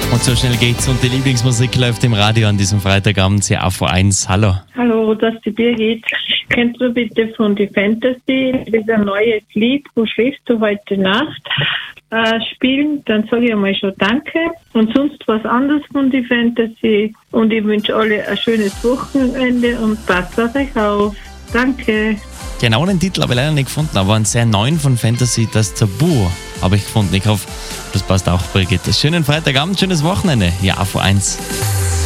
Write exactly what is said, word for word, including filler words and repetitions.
Und so schnell geht's und die Lieblingsmusik läuft im Radio an diesem Freitagabend, ja, A V eins. Hallo. Hallo, das ist die Birgit. Kennst du bitte von die Fantasy, das ist ein neues Lied, wo schläfst du heute Nacht, äh, spielen? Dann sage ich einmal schon Danke. Und sonst was anderes von die Fantasy. Und ich wünsche alle ein schönes Wochenende und passt auf euch auf. Danke. Genau den Titel habe ich leider nicht gefunden, aber einen sehr neuen von Fantasy, das Tabu, habe ich gefunden. Ich hoffe, das passt auch, Brigitte. Schönen Freitagabend, schönes Wochenende. Ja, A V eins.